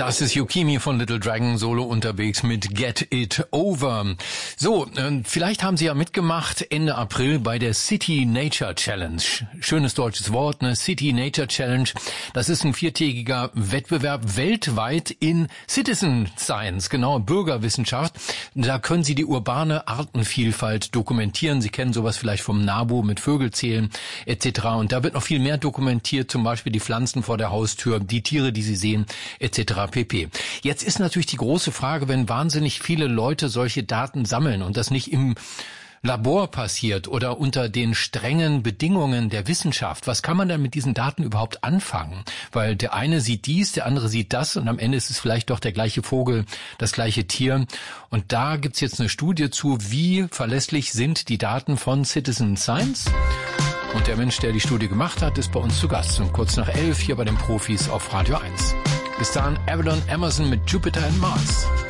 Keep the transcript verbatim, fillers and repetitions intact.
Das ist Yukimi von Little Dragon solo unterwegs mit Get It Over. So, äh, vielleicht haben Sie ja mitgemacht Ende April bei der City Nature Challenge. Schönes deutsches Wort, ne? City Nature Challenge. Das ist ein viertägiger Wettbewerb weltweit in Citizen Science, genau, Bürgerwissenschaft. Da können Sie die urbane Artenvielfalt dokumentieren. Sie kennen sowas vielleicht vom NABU mit Vögelzählen et cetera. Und da wird noch viel mehr dokumentiert, zum Beispiel die Pflanzen vor der Haustür, die Tiere, die Sie sehen, et cetera pp. Jetzt ist natürlich die große Frage, wenn wahnsinnig viele Leute solche Daten sammeln und das nicht im Labor passiert oder unter den strengen Bedingungen der Wissenschaft, was kann man dann mit diesen Daten überhaupt anfangen? Weil der eine sieht dies, der andere sieht das und am Ende ist es vielleicht doch der gleiche Vogel, das gleiche Tier. Und da gibt's jetzt eine Studie zu, wie verlässlich sind die Daten von Citizen Science. Und der Mensch, der die Studie gemacht hat, ist bei uns zu Gast. Um kurz nach elf hier bei den Profis auf Radio eins. Bis dahin Avalon Emerson mit Jupiter and Mars.